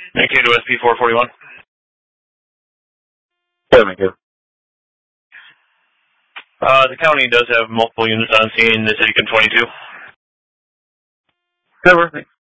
Mankato SP 441. Yeah, Mankato. The county does have multiple units on scene. They're taking 22. Cover, thanks.